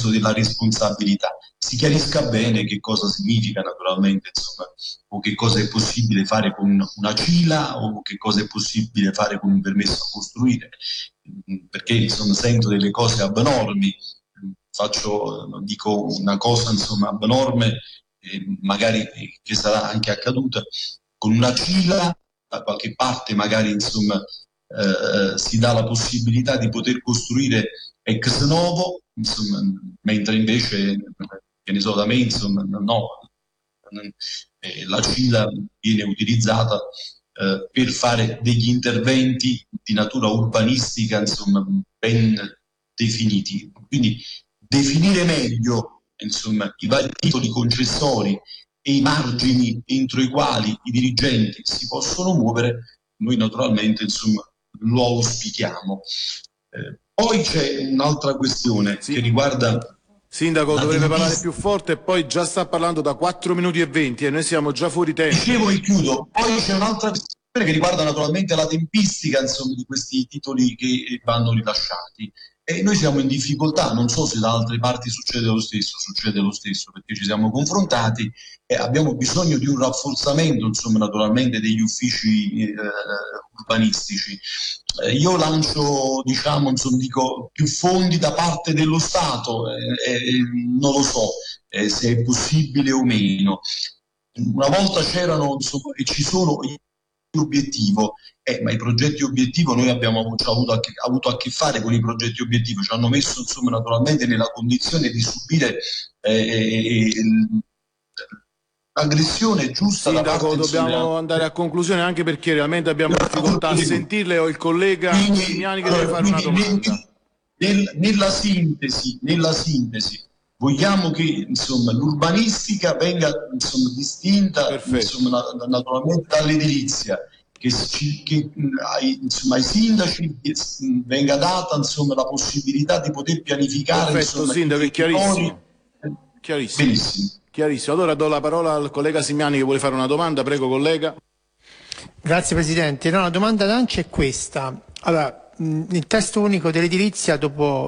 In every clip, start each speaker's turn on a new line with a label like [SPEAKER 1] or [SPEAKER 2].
[SPEAKER 1] senso della responsabilità. Si chiarisca bene che cosa significa naturalmente, insomma, o che cosa è possibile fare con una CILA o che cosa è possibile fare con un permesso a costruire, perché insomma sento delle cose abnormi, dico una cosa insomma abnorme, magari che sarà anche accaduta con una CILA da qualche parte, magari insomma si dà la possibilità di poter costruire ex novo, insomma, mentre invece, che ne so, da me, insomma, no, la CILA viene utilizzata per fare degli interventi di natura urbanistica, insomma, ben definiti. Quindi definire meglio, insomma, i vari titoli concessori e i margini entro i quali i dirigenti si possono muovere, noi naturalmente, insomma, lo auspichiamo. Poi c'è un'altra questione che riguarda...
[SPEAKER 2] Sindaco, dovrebbe parlare più forte e poi già sta parlando da 4 minuti e 20 e noi siamo già fuori tempo.
[SPEAKER 1] Dicevo e chiudo. Poi c'è un'altra questione che riguarda naturalmente la tempistica, insomma, di questi titoli che vanno rilasciati. E noi siamo in difficoltà, non so se da altre parti succede lo stesso perché ci siamo confrontati e abbiamo bisogno di un rafforzamento, insomma, naturalmente degli uffici urbanistici. Io lancio, diciamo, insomma, dico più fondi da parte dello Stato, non lo so se è possibile o meno. Una volta c'erano, insomma, e ci sono obiettivo, ma i progetti obiettivo noi abbiamo avuto a che fare con i progetti obiettivo, ci hanno messo insomma naturalmente nella condizione di subire l'aggressione giusta.
[SPEAKER 2] Sindaco, dobbiamo andare a conclusione anche perché realmente abbiamo difficoltà a sentirle. Ho il collega Simiani che deve fare una domanda.
[SPEAKER 1] Nella sintesi vogliamo che insomma l'urbanistica venga insomma distinta insomma, naturalmente dall'edilizia, che ai sindaci venga data insomma la possibilità di poter pianificare.
[SPEAKER 2] Perfetto,
[SPEAKER 1] insomma,
[SPEAKER 2] sindaco, è chiarissimo.
[SPEAKER 1] Benissimo.
[SPEAKER 2] Chiarissimo. Allora do la parola al collega Simiani che vuole fare una domanda. Prego, collega.
[SPEAKER 3] Grazie Presidente. No, la domanda d'Ancia è questa. Allora, il testo unico dell'edilizia dopo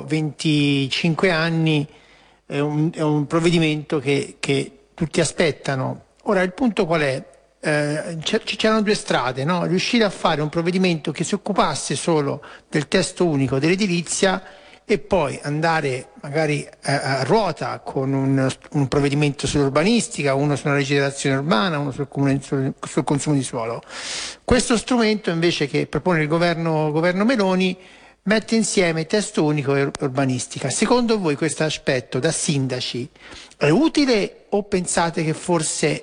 [SPEAKER 3] 25 anni è un provvedimento che tutti aspettano. Ora il punto qual è? C'erano due strade, no? Riuscire a fare un provvedimento che si occupasse solo del testo unico dell'edilizia e poi andare magari a ruota con un provvedimento sull'urbanistica, uno sulla rigenerazione urbana, uno sul consumo di suolo. Questo strumento invece che propone il governo Meloni mette insieme testo unico e urbanistica. Secondo voi questo aspetto da sindaci è utile o pensate che forse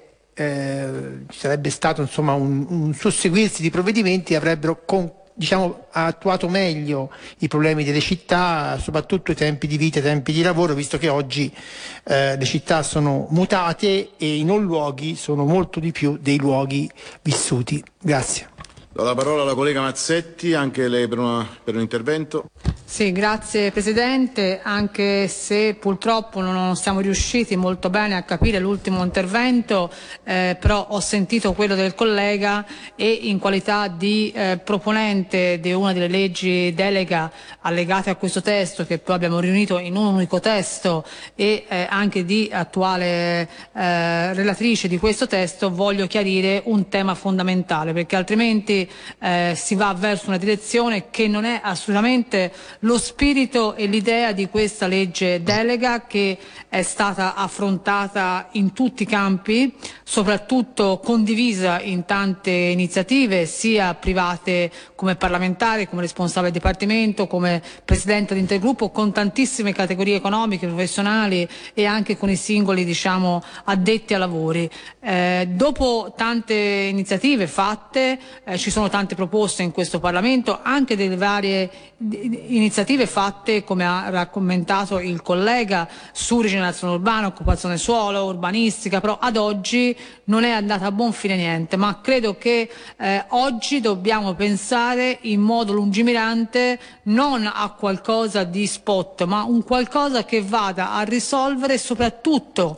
[SPEAKER 3] ci sarebbe stato insomma un susseguirsi di provvedimenti che avrebbero attuato meglio i problemi delle città, soprattutto i tempi di vita, i tempi di lavoro, visto che oggi le città sono mutate e i non luoghi sono molto di più dei luoghi vissuti. Grazie.
[SPEAKER 2] Do la parola alla collega Mazzetti, anche lei per un intervento.
[SPEAKER 4] Sì, grazie Presidente, anche se purtroppo non siamo riusciti molto bene a capire l'ultimo intervento, però ho sentito quello del collega e in qualità di proponente di una delle leggi delega allegate a questo testo, che poi abbiamo riunito in un unico testo, e anche di attuale relatrice di questo testo, voglio chiarire un tema fondamentale, perché altrimenti si va verso una direzione che non è assolutamente lo spirito e l'idea di questa legge delega, che è stata affrontata in tutti i campi, soprattutto condivisa in tante iniziative, sia private come parlamentare, come responsabile del Dipartimento, come Presidente dell'Intergruppo, con tantissime categorie economiche, professionali e anche con i singoli addetti ai lavori. Dopo tante iniziative fatte, ci sono tante proposte in questo Parlamento, anche delle varie iniziative fatte, come ha raccontato il collega, su rigenerazione urbana, occupazione suolo, urbanistica, però ad oggi non è andata a buon fine niente, ma credo che oggi dobbiamo pensare in modo lungimirante non a qualcosa di spot, ma un qualcosa che vada a risolvere soprattutto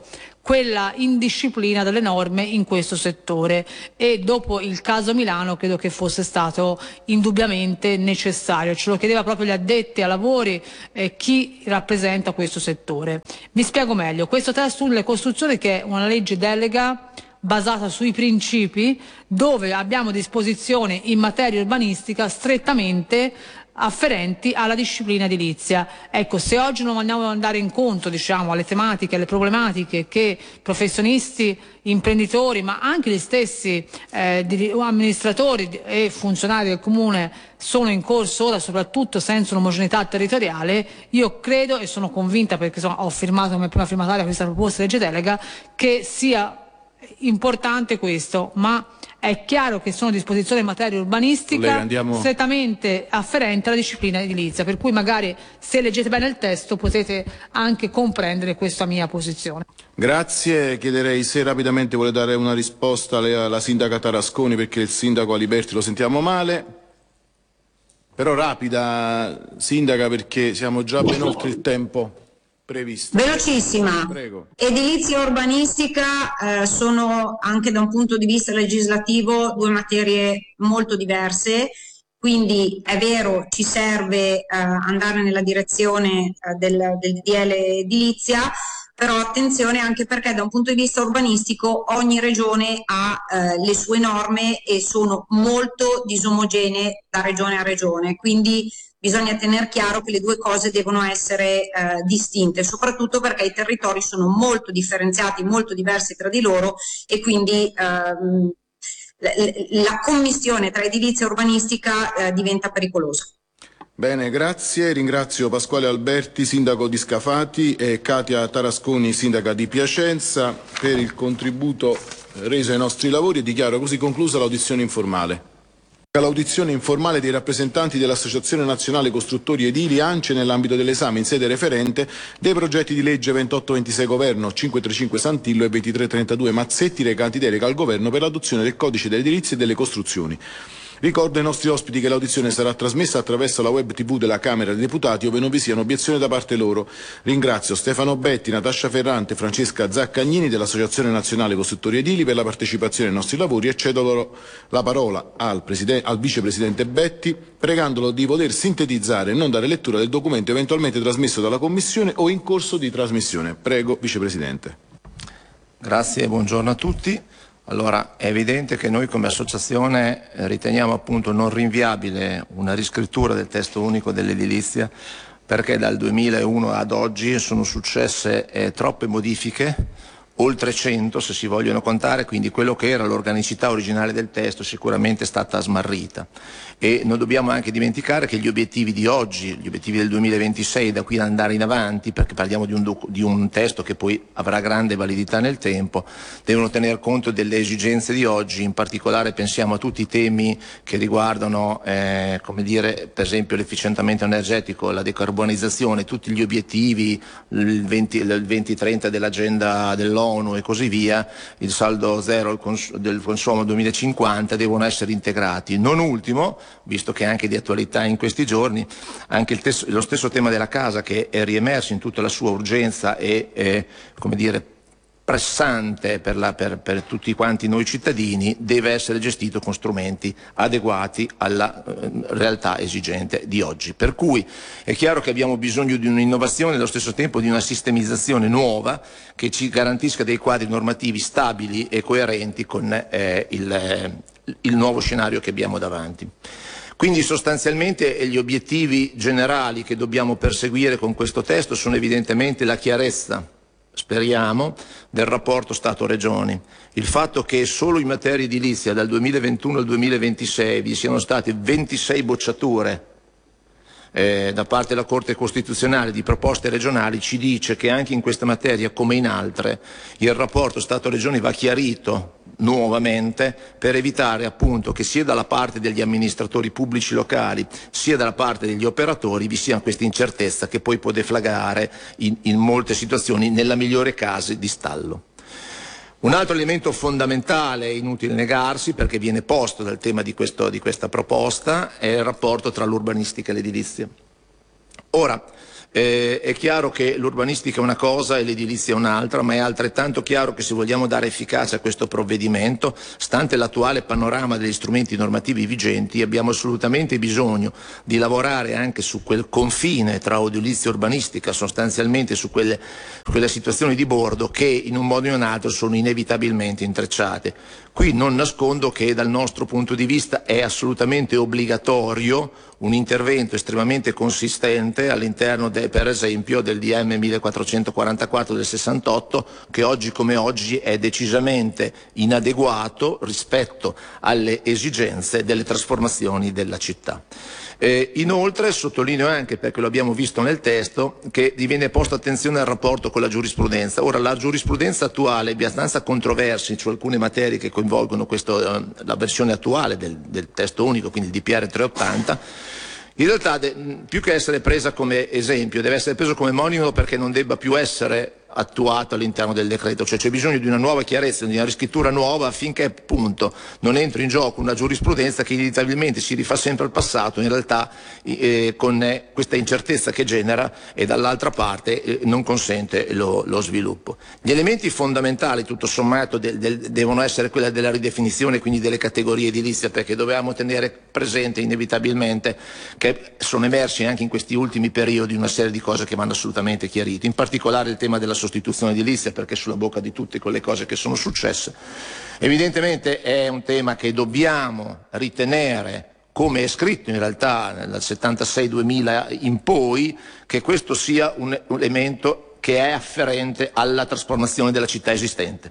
[SPEAKER 4] quella indisciplina delle norme in questo settore, e dopo il caso Milano credo che fosse stato indubbiamente necessario. Ce lo chiedeva proprio gli addetti ai lavori, chi rappresenta questo settore. Mi spiego meglio: questo testo sulle costruzioni, che è una legge delega basata sui principi, dove abbiamo disposizioni in materia urbanistica strettamente afferenti alla disciplina edilizia. Ecco, se oggi non andiamo ad andare incontro, diciamo, alle tematiche, alle problematiche che professionisti, imprenditori, ma anche gli stessi amministratori e funzionari del comune sono in corso ora, soprattutto senza un'omogeneità territoriale, io credo e sono convinta, perché ho firmato come prima firmataria questa proposta di legge delega, che sia importante questo, ma è chiaro che sono disposizioni in materia urbanistica strettamente afferenti alla disciplina edilizia, per cui magari se leggete bene il testo potete anche comprendere questa mia posizione.
[SPEAKER 2] Grazie, chiederei se rapidamente vuole dare una risposta alla sindaca Tarasconi, perché il sindaco Aliberti lo sentiamo male. Però rapida, sindaca, perché siamo già ben oltre il tempo previsto.
[SPEAKER 5] Velocissima.
[SPEAKER 2] Prego.
[SPEAKER 5] Edilizia e urbanistica sono, anche da un punto di vista legislativo, due materie molto diverse, quindi è vero, ci serve andare nella direzione del DDL edilizia, però attenzione, anche perché da un punto di vista urbanistico ogni regione ha le sue norme e sono molto disomogenee da regione a regione, quindi bisogna tener chiaro che le due cose devono essere distinte, soprattutto perché i territori sono molto differenziati, molto diversi tra di loro, e quindi la commistione tra edilizia e urbanistica diventa pericolosa.
[SPEAKER 2] Bene, grazie. Ringrazio Pasquale Alberti, sindaco di Scafati, e Katia Tarasconi, sindaca di Piacenza, per il contributo reso ai nostri lavori, e dichiaro così conclusa l'audizione informale. L'audizione informale dei rappresentanti dell'Associazione Nazionale Costruttori Edili ANCE nell'ambito dell'esame in sede referente dei progetti di legge 2826 Governo, 535 Santillo e 2332 Mazzetti, recanti delega al Governo per l'adozione del Codice dell'edilizia e delle costruzioni. Ricordo ai nostri ospiti che l'audizione sarà trasmessa attraverso la web TV della Camera dei Deputati, ove non vi siano obiezioni da parte loro. Ringrazio Stefano Betti, Natascia Ferrante, Francesca Zaccagnini dell'Associazione Nazionale Costruttori Edili per la partecipazione ai nostri lavori, e cedo loro la parola al Vicepresidente Betti, pregandolo di voler sintetizzare e non dare lettura del documento eventualmente trasmesso dalla Commissione o in corso di trasmissione. Prego, Vicepresidente.
[SPEAKER 6] Grazie, buongiorno a tutti. Allora, è evidente che noi come associazione riteniamo appunto non rinviabile una riscrittura del testo unico dell'edilizia, perché dal 2001 ad oggi sono successe troppe modifiche, oltre 100 se si vogliono contare, quindi quello che era l'organicità originale del testo sicuramente è stata smarrita. E non dobbiamo anche dimenticare che gli obiettivi di oggi, gli obiettivi del 2026, da qui ad andare in avanti, perché parliamo di un testo che poi avrà grande validità nel tempo, devono tener conto delle esigenze di oggi. In particolare pensiamo a tutti i temi che riguardano come dire, per esempio l'efficientamento energetico, la decarbonizzazione, tutti gli obiettivi, il 2030 dell'agenda dell'ONU e così via, il saldo zero del consumo 2050 devono essere integrati. Non ultimo, visto che è anche di attualità in questi giorni, anche lo stesso tema della casa, che è riemerso in tutta la sua urgenza e come dire pressante per tutti quanti noi cittadini, deve essere gestito con strumenti adeguati alla realtà esigente di oggi. Per cui è chiaro che abbiamo bisogno di un'innovazione e allo stesso tempo di una sistemizzazione nuova che ci garantisca dei quadri normativi stabili e coerenti con il nuovo scenario che abbiamo davanti. Quindi sostanzialmente gli obiettivi generali che dobbiamo perseguire con questo testo sono evidentemente la chiarezza, speriamo, del rapporto Stato-Regioni. Il fatto che solo in materia edilizia dal 2021 al 2026 vi siano state 26 bocciature da parte della Corte Costituzionale di proposte regionali ci dice che anche in questa materia, come in altre, il rapporto Stato-Regioni va chiarito nuovamente per evitare appunto che sia dalla parte degli amministratori pubblici locali sia dalla parte degli operatori vi sia questa incertezza che poi può deflagrare in molte situazioni, nella migliore casi, di stallo. Un altro elemento fondamentale, inutile negarsi perché viene posto dal tema di questa proposta, è il rapporto tra l'urbanistica e l'edilizia. Ora, È chiaro che l'urbanistica è una cosa e l'edilizia è un'altra, ma è altrettanto chiaro che se vogliamo dare efficacia a questo provvedimento, stante l'attuale panorama degli strumenti normativi vigenti, abbiamo assolutamente bisogno di lavorare anche su quel confine tra edilizia e urbanistica, sostanzialmente su quelle situazioni di bordo che in un modo o in un altro sono inevitabilmente intrecciate. Qui non nascondo che dal nostro punto di vista è assolutamente obbligatorio un intervento estremamente consistente all'interno per esempio del DM 1444 del 68, che oggi come oggi è decisamente inadeguato rispetto alle esigenze delle trasformazioni della città. Inoltre sottolineo anche, perché lo abbiamo visto nel testo, che viene posta attenzione al rapporto con la giurisprudenza. Ora, la giurisprudenza attuale è abbastanza controversa su alcune materie che coinvolgono la versione attuale del testo unico, quindi il DPR 380. In realtà, più che essere presa come esempio, deve essere preso come monito perché non debba più essere attuato all'interno del decreto, cioè c'è bisogno di una nuova chiarezza, di una riscrittura nuova affinché appunto non entri in gioco una giurisprudenza che inevitabilmente si rifà sempre al passato, in realtà con questa incertezza che genera e dall'altra parte non consente lo sviluppo. Gli elementi fondamentali tutto sommato devono essere quella della ridefinizione, quindi delle categorie edilizie, perché dovevamo tenere presente inevitabilmente che sono emersi anche in questi ultimi periodi una serie di cose che vanno assolutamente chiarite, in particolare il tema della sostituzione edilizia, perché è sulla bocca di tutti con le cose che sono successe. Evidentemente è un tema che dobbiamo ritenere, come è scritto in realtà dal 76-2000 in poi, che questo sia un elemento che è afferente alla trasformazione della città esistente.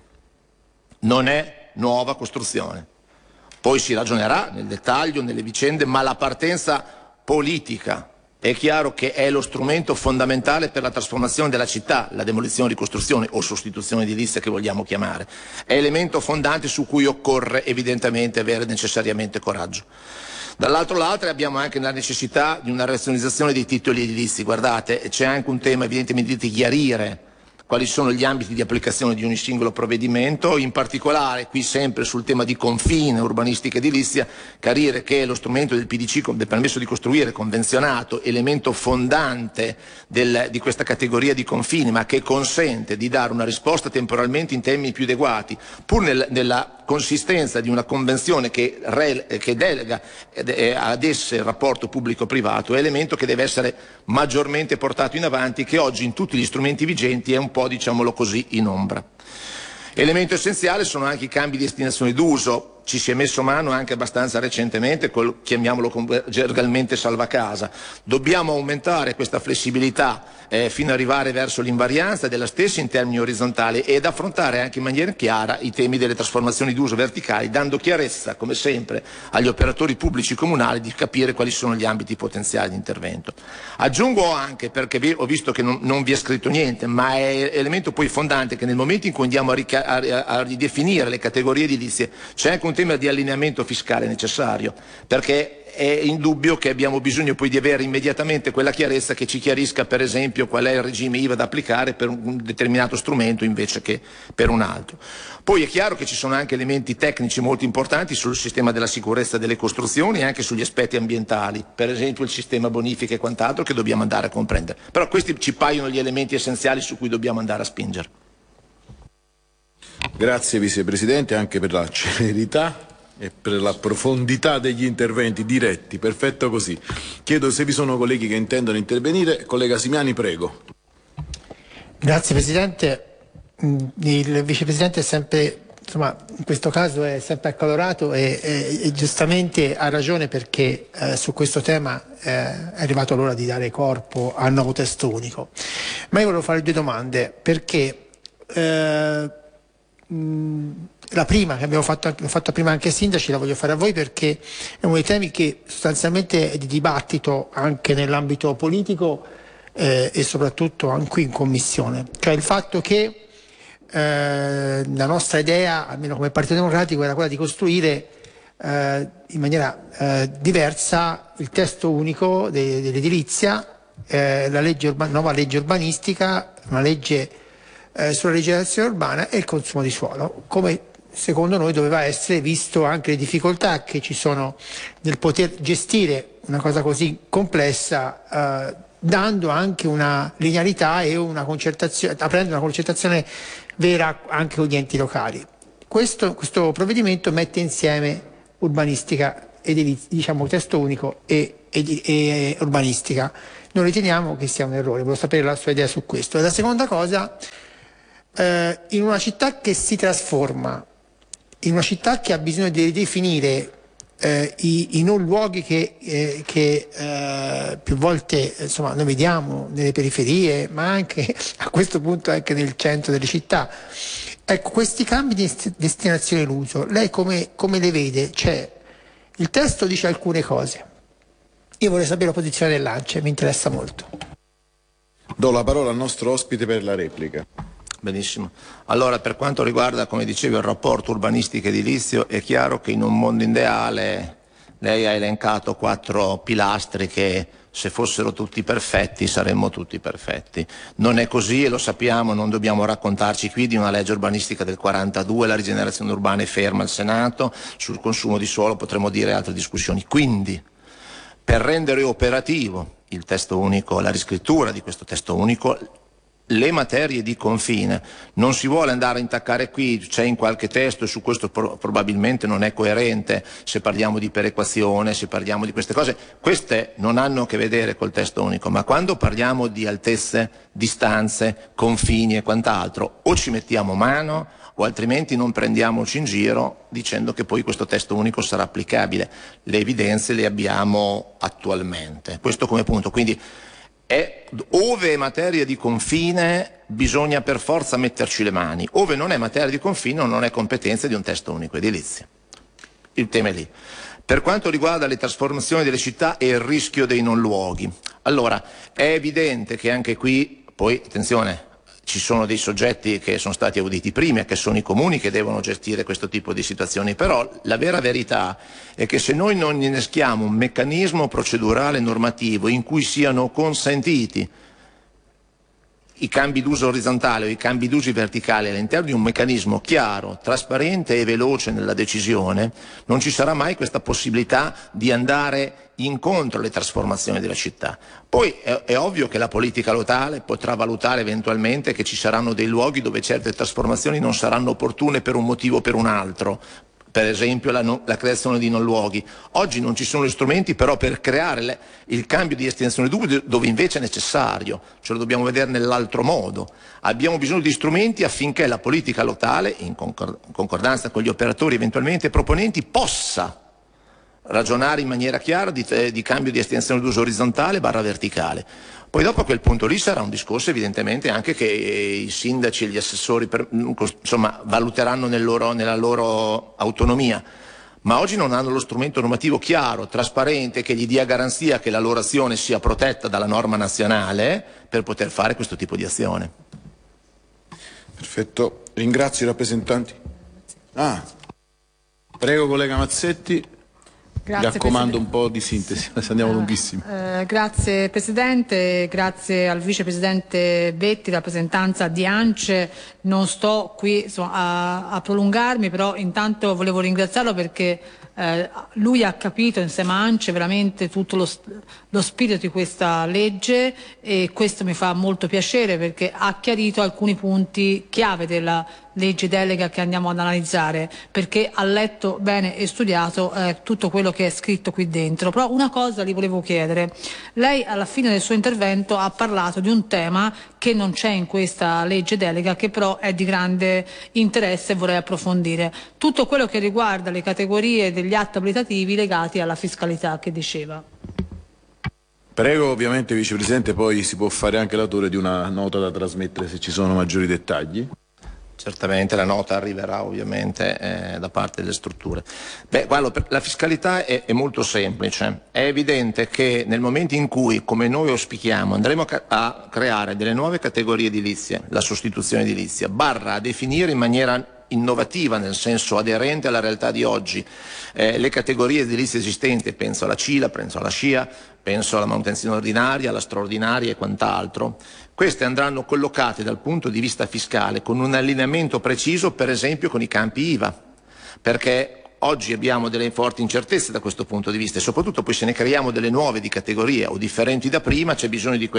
[SPEAKER 6] Non è nuova costruzione. Poi si ragionerà nel dettaglio, nelle vicende, ma la partenza politica è chiaro che è lo strumento fondamentale per la trasformazione della città, la demolizione, ricostruzione o sostituzione edilizia che vogliamo chiamare. È elemento fondante su cui occorre evidentemente avere necessariamente coraggio. Dall'altro lato abbiamo anche la necessità di una razionalizzazione dei titoli edilizi. Guardate, c'è anche un tema evidentemente di chiarire quali sono gli ambiti di applicazione di ogni singolo provvedimento, in particolare qui sempre sul tema di confine, urbanistica edilizia, chiarire che lo strumento del PDC, del permesso di costruire convenzionato, elemento fondante di questa categoria di confini, ma che consente di dare una risposta temporalmente in termini più adeguati, pur nella consistenza di una convenzione che delega ad esse il rapporto pubblico-privato, è elemento che deve essere maggiormente portato in avanti, che oggi in tutti gli strumenti vigenti è un po', diciamolo così, in ombra. Elemento essenziale sono anche i cambi di destinazione d'uso. Ci si è messo mano anche abbastanza recentemente, chiamiamolo gergalmente salvacasa. Dobbiamo aumentare questa flessibilità fino ad arrivare verso l'invarianza della stessa in termini orizzontali ed affrontare anche in maniera chiara i temi delle trasformazioni d'uso verticali, dando chiarezza, come sempre, agli operatori pubblici comunali di capire quali sono gli ambiti potenziali di intervento. Aggiungo anche, perché ho visto che non vi è scritto niente, ma è elemento poi fondante, che nel momento in cui andiamo a ridefinire le categorie edilizie c'è anche un tema di allineamento fiscale necessario, perché è indubbio che abbiamo bisogno poi di avere immediatamente quella chiarezza che ci chiarisca per esempio qual è il regime IVA da applicare per un determinato strumento invece che per un altro. Poi è chiaro che ci sono anche elementi tecnici molto importanti sul sistema della sicurezza delle costruzioni e anche sugli aspetti ambientali, per esempio il sistema bonifica e quant'altro, che dobbiamo andare a comprendere. Però questi ci paiono gli elementi essenziali su cui dobbiamo andare a spingere.
[SPEAKER 2] Grazie Vicepresidente anche per la celerità e per la profondità degli interventi diretti, perfetto così. Chiedo se vi sono colleghi che intendono intervenire. Collega Simiani, prego.
[SPEAKER 3] Grazie Presidente. Il Vicepresidente è sempre, insomma, in questo caso è sempre accalorato e giustamente ha ragione, perché su questo tema è arrivato l'ora di dare corpo al nuovo testo unico. Ma io volevo fare due domande, perché la prima, che abbiamo fatto prima anche ai sindaci, la voglio fare a voi, perché è uno dei temi che sostanzialmente è di dibattito anche nell'ambito politico e soprattutto anche qui in Commissione, cioè il fatto che la nostra idea, almeno come Partito Democratico, era quella di costruire in maniera diversa il testo unico dell'edilizia, la nuova legge urbanistica, una legge sulla rigenerazione urbana e il consumo di suolo, come secondo noi doveva essere, visto anche le difficoltà che ci sono nel poter gestire una cosa così complessa dando anche una linearità e una concertazione, aprendo una concertazione vera anche con gli enti locali. Questo provvedimento mette insieme urbanistica, diciamo testo unico e urbanistica. Noi riteniamo che sia un errore, volevo sapere la sua idea su questo. E la seconda cosa, in una città che si trasforma, in una città che ha bisogno di ridefinire i non luoghi che più volte insomma noi vediamo nelle periferie, ma anche a questo punto anche nel centro delle città. Ecco, questi cambi di destinazione d'uso, lei come le vede? Il testo dice alcune cose. Io vorrei sapere la posizione dell'ANCE, mi interessa molto.
[SPEAKER 2] Do la parola al nostro ospite per la replica.
[SPEAKER 6] Benissimo. Allora, per quanto riguarda, come dicevo, il rapporto urbanistico-edilizio, è chiaro che in un mondo ideale lei ha elencato 4 pilastri che, se fossero tutti perfetti, saremmo tutti perfetti. Non è così e lo sappiamo, non dobbiamo raccontarci qui di una legge urbanistica del 42, la rigenerazione urbana è ferma al Senato, sul consumo di suolo potremmo dire altre discussioni. Quindi, per rendere operativo il testo unico, la riscrittura di questo testo unico, le materie di confine non si vuole andare a intaccare qui, c'è in qualche testo e su questo probabilmente non è coerente, se parliamo di perequazione, se parliamo di queste cose, queste non hanno a che vedere col testo unico, ma quando parliamo di altezze, distanze, confini e quant'altro, o ci mettiamo mano o altrimenti non prendiamoci in giro dicendo che poi questo testo unico sarà applicabile. Le evidenze le abbiamo attualmente, questo come punto. Quindi ove è materia di confine bisogna per forza metterci le mani, ove non è materia di confine non è competenza di un testo unico edilizio. Il tema è lì. Per quanto riguarda le trasformazioni delle città e il rischio dei non luoghi, allora è evidente che anche qui, poi attenzione, ci sono dei soggetti che sono stati auditi prima, che sono i comuni che devono gestire questo tipo di situazioni, però la vera verità è che se noi non inneschiamo un meccanismo procedurale normativo in cui siano consentiti i cambi d'uso orizzontale o i cambi d'uso verticali all'interno di un meccanismo chiaro, trasparente e veloce nella decisione, non ci sarà mai questa possibilità di andare incontro alle trasformazioni della città. Poi è ovvio che la politica locale potrà valutare eventualmente che ci saranno dei luoghi dove certe trasformazioni non saranno opportune per un motivo o per un altro, per esempio la creazione di non luoghi. Oggi non ci sono gli strumenti però per creare il cambio di estensione dove invece è necessario, ce lo dobbiamo vedere nell'altro modo. Abbiamo bisogno di strumenti affinché la politica locale, in concordanza con gli operatori eventualmente proponenti, possa ragionare in maniera chiara di cambio di estensione d'uso orizzontale / verticale. Poi dopo a quel punto lì sarà un discorso evidentemente anche che i sindaci e gli assessori insomma valuteranno nella loro autonomia, ma oggi non hanno lo strumento normativo chiaro, trasparente, che gli dia garanzia che la loro azione sia protetta dalla norma nazionale per poter fare questo tipo di azione.
[SPEAKER 2] Perfetto, ringrazio i rappresentanti. Prego collega Mazzetti.
[SPEAKER 4] Grazie,
[SPEAKER 2] mi raccomando un po' di sintesi, se andiamo lunghissimi.
[SPEAKER 4] Grazie Presidente, grazie al Vicepresidente Betti, rappresentanza di ANCE. Non sto qui a prolungarmi, però intanto volevo ringraziarlo perché lui ha capito insieme a ANCE veramente tutto lo spirito di questa legge e questo mi fa molto piacere perché ha chiarito alcuni punti chiave della legge delega che andiamo ad analizzare, perché ha letto bene e studiato tutto quello che è scritto qui dentro. Però una cosa gli volevo chiedere: lei alla fine del suo intervento ha parlato di un tema che non c'è in questa legge delega, che però è di grande interesse e vorrei approfondire tutto quello che riguarda le categorie degli atti abilitativi legati alla fiscalità che diceva.
[SPEAKER 2] Prego ovviamente Vicepresidente, poi si può fare anche l'autore di una nota da trasmettere se ci sono maggiori dettagli.
[SPEAKER 6] Certamente la nota arriverà ovviamente da parte delle strutture. Guarda, la fiscalità è molto semplice. È evidente che nel momento in cui, come noi auspichiamo, andremo a creare delle nuove categorie edilizie, la sostituzione edilizia, a definire in maniera innovativa, nel senso aderente alla realtà di oggi, le categorie edilizie esistenti, penso alla CILA, penso alla SCIA, penso alla manutenzione ordinaria, alla straordinaria e quant'altro. Queste andranno collocate dal punto di vista fiscale con un allineamento preciso, per esempio con i campi IVA, perché oggi abbiamo delle forti incertezze da questo punto di vista, e soprattutto poi se ne creiamo delle nuove di categoria o differenti da prima, c'è bisogno di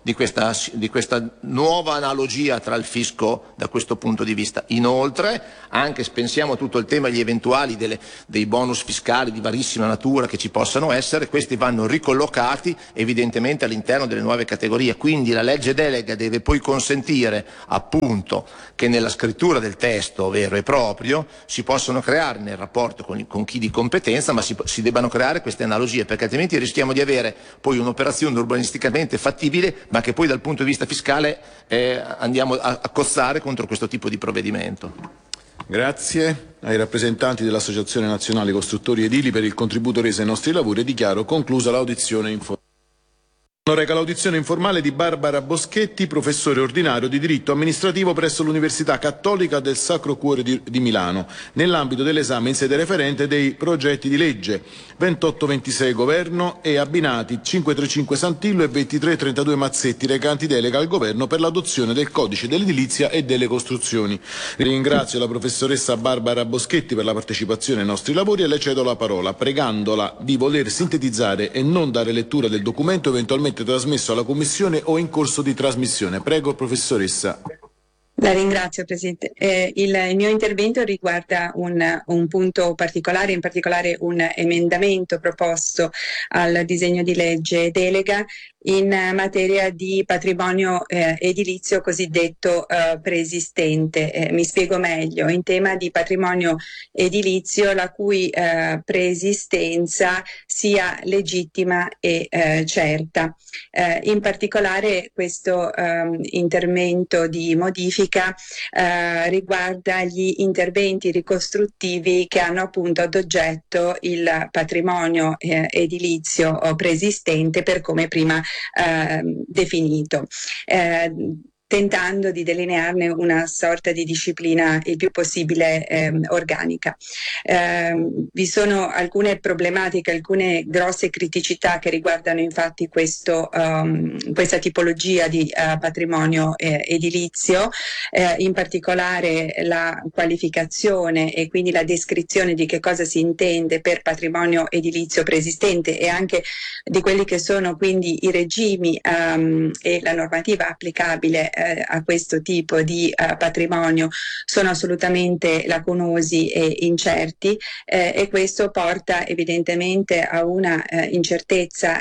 [SPEAKER 6] questa nuova analogia tra il fisco da questo punto di vista. Inoltre, anche se pensiamo a tutto il tema degli eventuali dei bonus fiscali di varissima natura che ci possano essere, questi vanno ricollocati evidentemente all'interno delle nuove categorie, quindi la legge delega deve poi consentire appunto che nella scrittura del testo vero e proprio si possano creare nel rapporto con chi di competenza, ma si debbano creare queste analogie, perché altrimenti rischiamo di avere poi un'operazione urbanisticamente fattibile, ma che poi dal punto di vista fiscale andiamo a cozzare contro questo tipo di provvedimento.
[SPEAKER 2] Grazie ai rappresentanti dell'Associazione Nazionale Costruttori Edili per il contributo reso ai nostri lavori e dichiaro conclusa l'audizione informale. Reca l'audizione informale di Barbara Boschetti, professore ordinario di diritto amministrativo presso l'Università Cattolica del Sacro Cuore di Milano, nell'ambito dell'esame in sede referente dei progetti di legge 2826 Governo e abbinati 535 Santillo e 2332 Mazzetti, recanti delega al Governo per l'adozione del Codice dell'Edilizia e delle Costruzioni. Ringrazio la professoressa Barbara Boschetti per la partecipazione ai nostri lavori e le cedo la parola, pregandola di voler sintetizzare e non dare lettura del documento eventualmente trasmesso alla Commissione o in corso di trasmissione. Prego, professoressa.
[SPEAKER 7] La ringrazio, Presidente. Il mio intervento riguarda un punto particolare, in particolare un emendamento proposto al disegno di legge delega in materia di patrimonio edilizio cosiddetto preesistente. Mi spiego meglio. In tema di patrimonio edilizio la cui preesistenza sia legittima e certa. In particolare questo intervento di modifica riguarda gli interventi ricostruttivi che hanno appunto ad oggetto il patrimonio edilizio preesistente per come prima definito. Tentando di delinearne una sorta di disciplina il più possibile organica. Vi sono alcune problematiche, alcune grosse criticità che riguardano infatti questa tipologia di patrimonio edilizio, in particolare la qualificazione e quindi la descrizione di che cosa si intende per patrimonio edilizio preesistente e anche di quelli che sono quindi i regimi e la normativa applicabile a questo tipo di patrimonio sono assolutamente lacunosi e incerti e questo porta evidentemente a una incertezza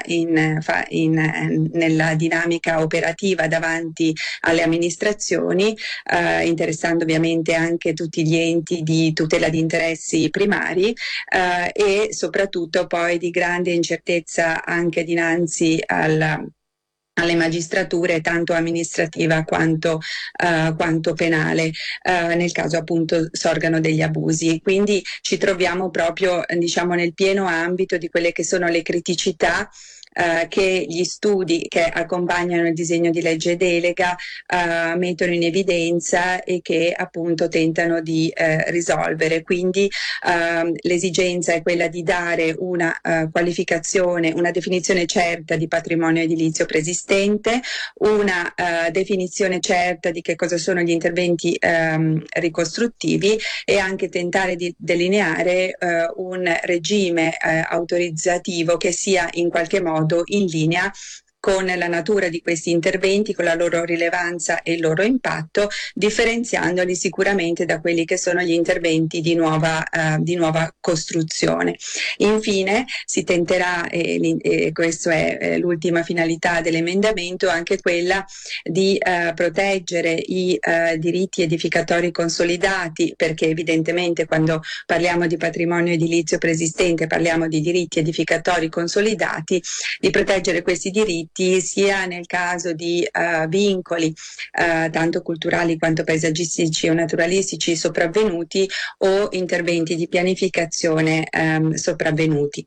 [SPEAKER 7] nella dinamica operativa davanti alle amministrazioni, interessando ovviamente anche tutti gli enti di tutela di interessi primari e soprattutto poi di grande incertezza anche dinanzi alle magistrature tanto amministrativa quanto penale nel caso appunto sorgano degli abusi. Quindi ci troviamo proprio nel pieno ambito di quelle che sono le criticità che gli studi che accompagnano il disegno di legge delega mettono in evidenza e che appunto tentano di risolvere. Quindi l'esigenza è quella di dare una qualificazione, una definizione certa di patrimonio edilizio preesistente, una definizione certa di che cosa sono gli interventi ricostruttivi e anche tentare di delineare un regime autorizzativo che sia in qualche modo in linea con la natura di questi interventi, con la loro rilevanza e il loro impatto, differenziandoli sicuramente da quelli che sono gli interventi di nuova costruzione. Infine si tenterà, e questa è l'ultima finalità dell'emendamento, anche quella di proteggere i diritti edificatori consolidati, perché evidentemente quando parliamo di patrimonio edilizio preesistente parliamo di diritti edificatori consolidati, di proteggere questi diritti sia nel caso di vincoli tanto culturali quanto paesaggistici o naturalistici sopravvenuti o interventi di pianificazione sopravvenuti.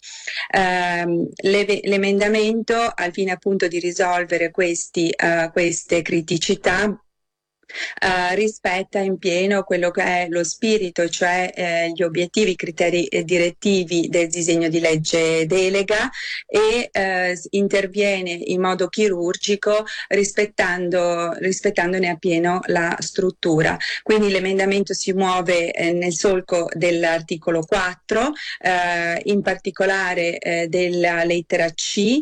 [SPEAKER 7] L'emendamento al fine appunto di risolvere queste criticità rispetta in pieno quello che è lo spirito, cioè gli obiettivi, i criteri direttivi del disegno di legge delega, e interviene in modo chirurgico rispettandone appieno la struttura. Quindi l'emendamento si muove nel solco dell'articolo 4, in particolare della lettera C,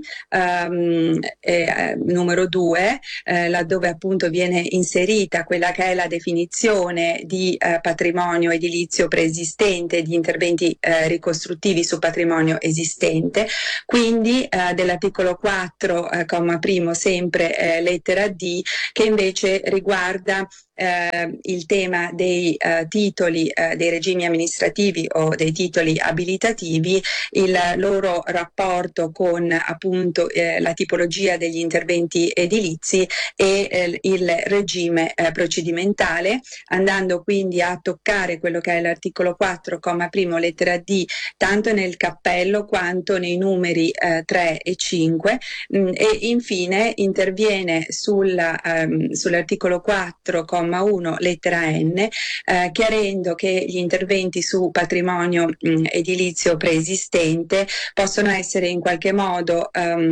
[SPEAKER 7] numero 2, laddove appunto viene inserita quella che è la definizione di patrimonio edilizio preesistente, di interventi ricostruttivi su patrimonio esistente. Quindi dell'articolo 4, comma primo, sempre lettera D, che invece riguarda il tema dei titoli, dei regimi amministrativi o dei titoli abilitativi, il loro rapporto con appunto la tipologia degli interventi edilizi e il regime procedimentale, andando quindi a toccare quello che è l'articolo 4, comma primo, lettera D, tanto nel cappello quanto nei numeri 3 e 5, e infine interviene sull'articolo 4, comma 1, lettera N, chiarendo che gli interventi su patrimonio edilizio preesistente possono essere in qualche modo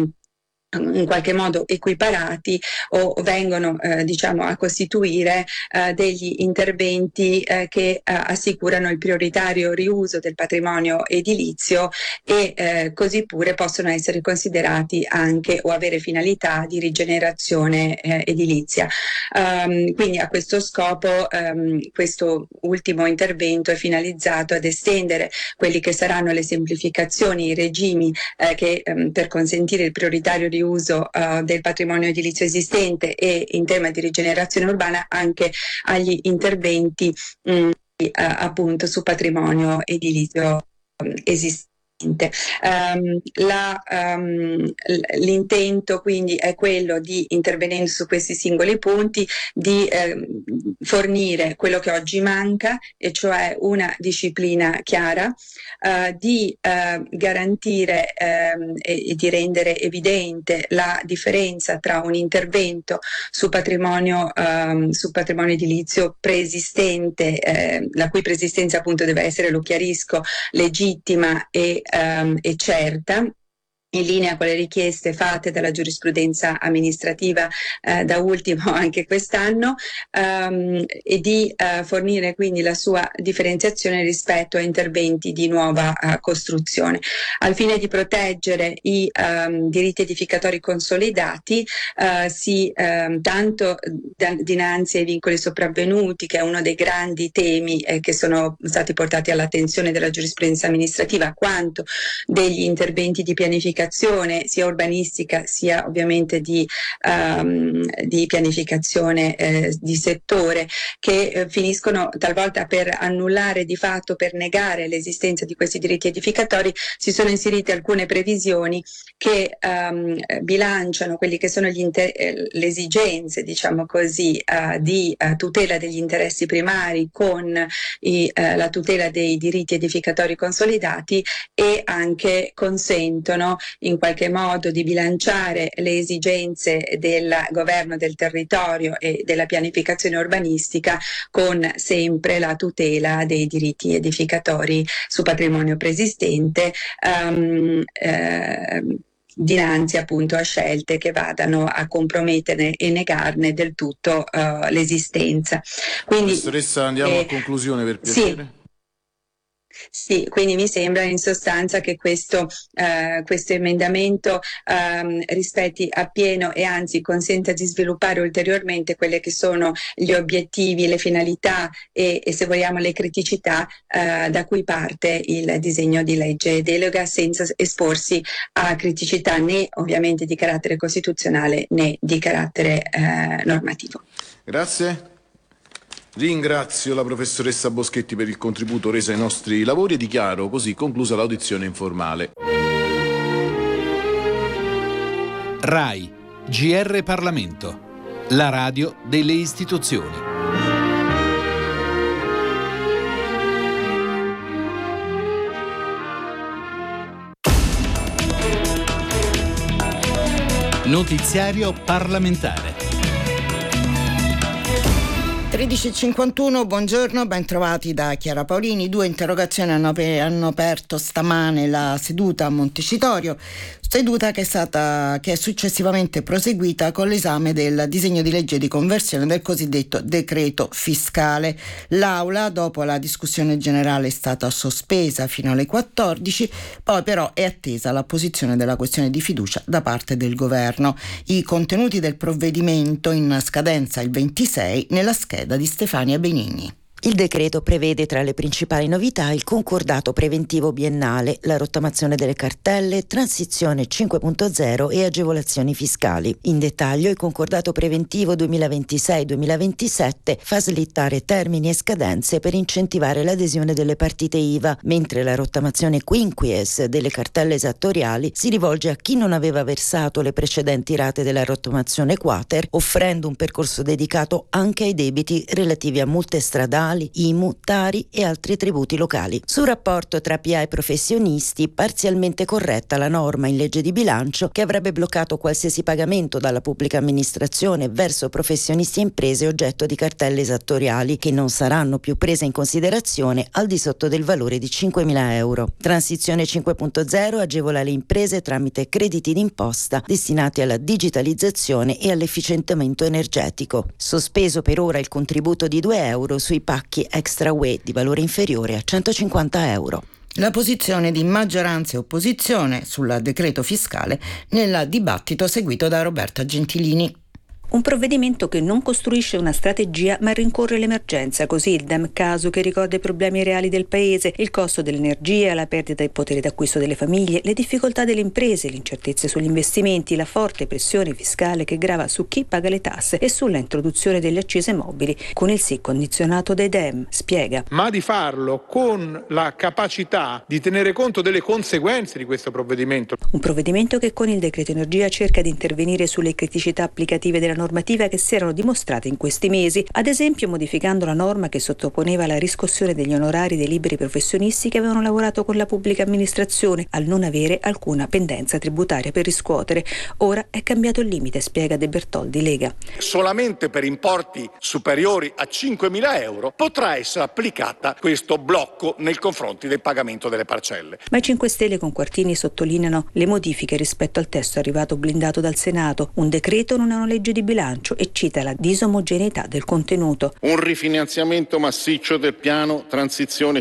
[SPEAKER 7] equiparati o vengono diciamo a costituire degli interventi che assicurano il prioritario riuso del patrimonio edilizio e così pure possono essere considerati anche o avere finalità di rigenerazione edilizia. Quindi a questo scopo questo ultimo intervento è finalizzato ad estendere quelli che saranno le semplificazioni, i regimi che per consentire il prioritario riuso del patrimonio edilizio esistente e in tema di rigenerazione urbana anche agli interventi appunto su patrimonio edilizio esistente. L'intento quindi è quello di, intervenendo su questi singoli punti, di fornire quello che oggi manca, e cioè una disciplina chiara, di garantire e di rendere evidente la differenza tra un intervento su patrimonio edilizio preesistente, la cui preesistenza appunto deve essere, lo chiarisco, legittima e certa, in linea con le richieste fatte dalla giurisprudenza amministrativa da ultimo anche quest'anno, e di fornire quindi la sua differenziazione rispetto a interventi di nuova costruzione. Al fine di proteggere i diritti edificatori consolidati, tanto dinanzi ai vincoli sopravvenuti, che è uno dei grandi temi che sono stati portati all'attenzione della giurisprudenza amministrativa, quanto degli interventi di pianificazione sia urbanistica sia ovviamente di pianificazione di settore, che finiscono talvolta per annullare, di fatto per negare l'esistenza di questi diritti edificatori. Si sono inserite alcune previsioni che bilanciano quelli che sono le esigenze, diciamo così, di tutela degli interessi primari con la tutela dei diritti edificatori consolidati, e anche consentono in qualche modo di bilanciare le esigenze del governo del territorio e della pianificazione urbanistica con sempre la tutela dei diritti edificatori su patrimonio preesistente, dinanzi appunto a scelte che vadano a compromettere e negarne del tutto l'esistenza. Quindi, professoressa,
[SPEAKER 2] andiamo a conclusione, per piacere.
[SPEAKER 7] Sì. Sì, quindi mi sembra in sostanza che questo emendamento rispetti appieno e anzi consenta di sviluppare ulteriormente quelle che sono gli obiettivi, le finalità e se vogliamo le criticità da cui parte il disegno di legge delega, senza esporsi a criticità né ovviamente di carattere costituzionale né di carattere normativo.
[SPEAKER 2] Grazie. Ringrazio la professoressa Boschetti per il contributo reso ai nostri lavori e dichiaro così conclusa l'audizione informale.
[SPEAKER 8] RAI, GR Parlamento, la radio delle istituzioni. Notiziario parlamentare.
[SPEAKER 9] 13.51, buongiorno, ben trovati da Chiara Paolini. 2 interrogazioni hanno aperto stamane la seduta a Montecitorio, seduta che è successivamente proseguita con l'esame del disegno di legge di conversione del cosiddetto decreto fiscale. L'Aula, dopo la discussione generale, è stata sospesa fino alle 14, poi però è attesa la posizione della questione di fiducia da parte del governo. I contenuti del provvedimento in scadenza il 26 nella scheda di Stefania Benigni.
[SPEAKER 10] Il decreto prevede tra le principali novità il concordato preventivo biennale, la rottamazione delle cartelle, transizione 5.0 e agevolazioni fiscali. In dettaglio, il concordato preventivo 2026-2027 fa slittare termini e scadenze per incentivare l'adesione delle partite IVA, mentre la rottamazione quinquies delle cartelle esattoriali si rivolge a chi non aveva versato le precedenti rate della rottamazione quater, offrendo un percorso dedicato anche ai debiti relativi a multe stradali, IMU, Tari e altri tributi locali. Sul rapporto tra PA e professionisti, parzialmente corretta la norma in legge di bilancio che avrebbe bloccato qualsiasi pagamento dalla pubblica amministrazione verso professionisti e imprese oggetto di cartelle esattoriali che non saranno più prese in considerazione al di sotto del valore di 5.000 euro. Transizione 5.0 agevola le imprese tramite crediti d'imposta destinati alla digitalizzazione e all'efficientamento energetico. Sospeso per ora il contributo di 2 euro sui pacchi extra UE di valore inferiore a 150 euro.
[SPEAKER 9] La posizione di maggioranza e opposizione sul decreto fiscale nel dibattito seguito da Roberta Gentilini.
[SPEAKER 11] Un provvedimento che non costruisce una strategia ma rincorre l'emergenza, così il Dem Casu che ricorda i problemi reali del paese, il costo dell'energia, la perdita del potere d'acquisto delle famiglie, le difficoltà delle imprese, le incertezze sugli investimenti, la forte pressione fiscale che grava su chi paga le tasse e sulla introduzione delle accise mobili con il sì condizionato dai Dem, spiega.
[SPEAKER 12] Ma di farlo con la capacità di tenere conto delle conseguenze di questo provvedimento.
[SPEAKER 11] Un provvedimento che con il decreto energia cerca di intervenire sulle criticità applicative della normativa che si erano dimostrate in questi mesi, ad esempio modificando la norma che sottoponeva la riscossione degli onorari dei liberi professionisti che avevano lavorato con la pubblica amministrazione al non avere alcuna pendenza tributaria per riscuotere. Ora è cambiato il limite, spiega De Bertoldi, Lega.
[SPEAKER 13] Solamente per importi superiori a 5.000 euro potrà essere applicata questo blocco nei confronti del pagamento delle parcelle.
[SPEAKER 11] Ma i 5 Stelle con Quartini sottolineano le modifiche rispetto al testo arrivato blindato dal Senato. Un decreto non è una legge di bilancio e cita la disomogeneità del contenuto.
[SPEAKER 14] Un rifinanziamento massiccio del piano Transizione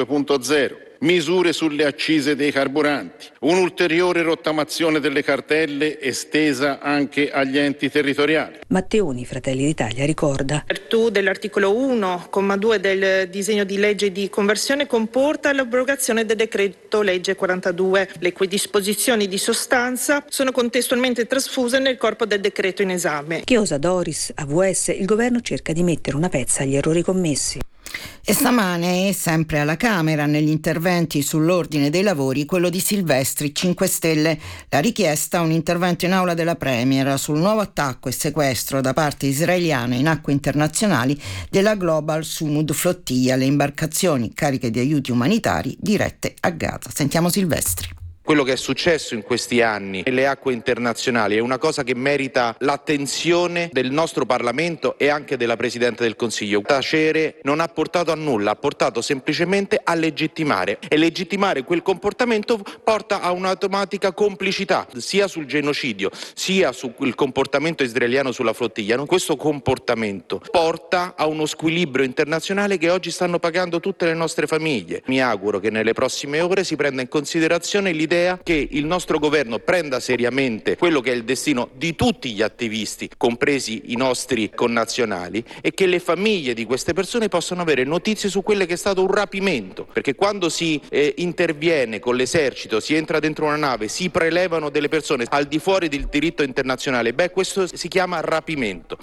[SPEAKER 14] 5.0. Misure sulle accise dei carburanti, un'ulteriore rottamazione delle cartelle estesa anche agli enti territoriali.
[SPEAKER 11] Matteoni, Fratelli d'Italia, ricorda.
[SPEAKER 15] In virtù dell'articolo 1,2 del disegno di legge di conversione comporta l'abrogazione del decreto legge 42, le cui disposizioni di sostanza sono contestualmente trasfuse nel corpo del decreto in esame.
[SPEAKER 11] Chiosa, Doris, AVS, il governo cerca di mettere una pezza agli errori commessi.
[SPEAKER 9] E stamane, sempre alla Camera, negli interventi sull'ordine dei lavori, quello di Silvestri, 5 Stelle, la richiesta a un intervento in aula della Premier sul nuovo attacco e sequestro da parte israeliana in acque internazionali della Global Sumud Flottiglia, le imbarcazioni cariche di aiuti umanitari dirette a Gaza. Sentiamo Silvestri.
[SPEAKER 16] Quello che è successo in questi anni nelle acque internazionali è una cosa che merita l'attenzione del nostro Parlamento e anche della Presidente del Consiglio. Tacere non ha portato a nulla, ha portato semplicemente a legittimare, e legittimare quel comportamento porta a un'automatica complicità sia sul genocidio sia sul comportamento israeliano sulla flottiglia. Questo comportamento porta a uno squilibrio internazionale che oggi stanno pagando tutte le nostre famiglie. Mi auguro che nelle prossime ore si prenda in considerazione l'idea che il nostro governo prenda seriamente quello che è il destino di tutti gli attivisti, compresi i nostri connazionali, e che le famiglie di queste persone possano avere notizie su quello che è stato un rapimento, perché quando si interviene con l'esercito, si entra dentro una nave, si prelevano delle persone al di fuori del diritto internazionale, questo si chiama rapimento.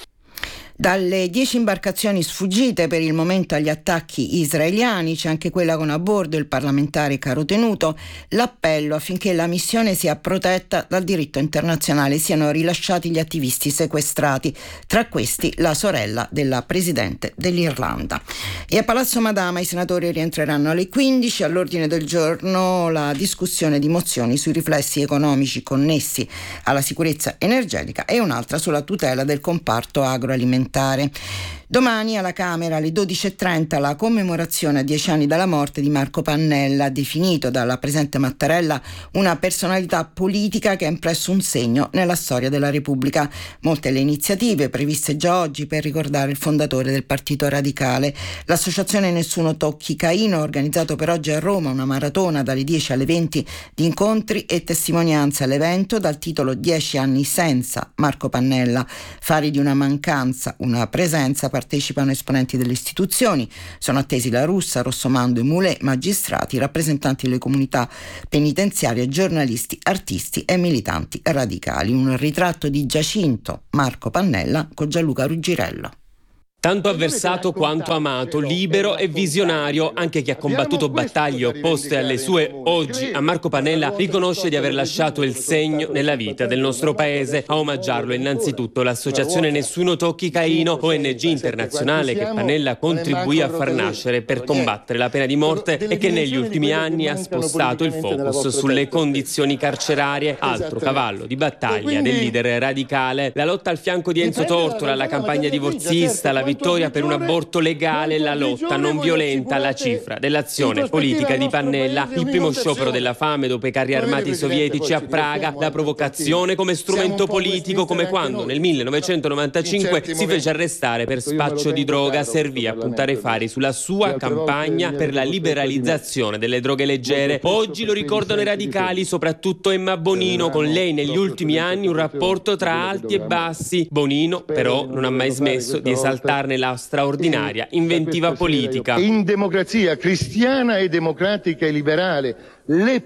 [SPEAKER 9] Dalle 10 imbarcazioni sfuggite per il momento agli attacchi israeliani c'è anche quella con a bordo il parlamentare Caro Tenuto, l'appello affinché la missione sia protetta dal diritto internazionale e siano rilasciati gli attivisti sequestrati, tra questi la sorella della presidente dell'Irlanda. E a Palazzo Madama i senatori rientreranno alle 15, all'ordine del giorno la discussione di mozioni sui riflessi economici connessi alla sicurezza energetica e un'altra sulla tutela del comparto agroalimentare. Domani alla Camera alle 12.30 la commemorazione a 10 anni dalla morte di Marco Pannella, definito dalla presidente Mattarella una personalità politica che ha impresso un segno nella storia della Repubblica. Molte le iniziative previste già oggi per ricordare il fondatore del Partito Radicale. L'associazione Nessuno Tocchi Caino ha organizzato per oggi a Roma una maratona dalle 10 alle 20 di incontri e testimonianze all'evento dal titolo 10 anni senza Marco Pannella. Fari di una mancanza, una presenza, partecipano esponenti delle istituzioni. Sono attesi La Russa, Rossomando e Moulet, magistrati, rappresentanti delle comunità penitenziarie, giornalisti, artisti e militanti radicali. Un ritratto di Giacinto Marco Pannella con Gianluca Ruggirello.
[SPEAKER 17] Tanto avversato quanto amato, libero e visionario, anche chi ha combattuto battaglie opposte alle sue, oggi a Marco Pannella riconosce di aver lasciato il segno nella vita del nostro paese. A omaggiarlo innanzitutto l'associazione Nessuno Tocchi Caino, ONG internazionale che Pannella contribuì a far nascere per combattere la pena di morte e che negli ultimi anni ha spostato il focus sulle condizioni carcerarie, altro cavallo di battaglia del leader radicale. La lotta al fianco di Enzo Tortora, la campagna divorzista, la vittoria per un aborto legale, la lotta non violenta, la cifra dell'azione politica di Pannella, il primo sciopero della fame dopo i carri armati sovietici a Praga, la provocazione come strumento politico, come quando nel 1995 si fece arrestare per spaccio di droga, servì a puntare i fari sulla sua campagna per la liberalizzazione delle droghe leggere. Oggi lo ricordano i radicali, soprattutto Emma Bonino, con lei negli ultimi anni un rapporto tra alti e bassi. Bonino però non ha mai smesso di esaltare la straordinaria inventiva politica.
[SPEAKER 18] In democrazia cristiana e democratica e liberale le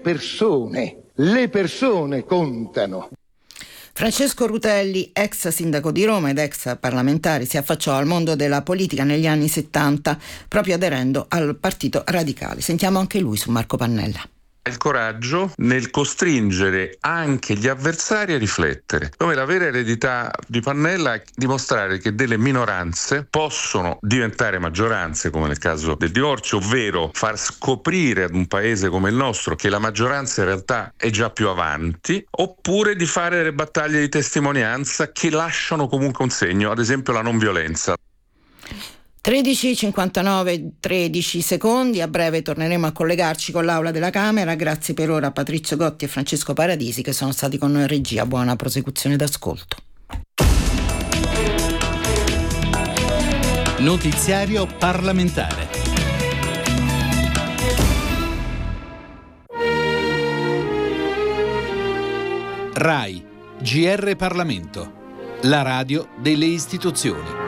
[SPEAKER 18] persone contano.
[SPEAKER 9] Francesco Rutelli, ex sindaco di Roma ed ex parlamentare, si affacciò al mondo della politica negli anni 70 proprio aderendo al Partito Radicale. Sentiamo anche lui su Marco Pannella.
[SPEAKER 19] Il coraggio nel costringere anche gli avversari a riflettere. Come la vera eredità di Pannella è dimostrare che delle minoranze possono diventare maggioranze, come nel caso del divorzio, ovvero far scoprire ad un paese come il nostro che la maggioranza in realtà è già più avanti, oppure di fare delle battaglie di testimonianza che lasciano comunque un segno, ad esempio la non violenza.
[SPEAKER 9] 13:59, 13 secondi, a breve torneremo a collegarci con l'Aula della Camera. Grazie per ora a Patrizio Gotti e Francesco Paradisi che sono stati con noi in regia. Buona prosecuzione d'ascolto.
[SPEAKER 8] Notiziario parlamentare. RAI, GR Parlamento, la radio delle istituzioni.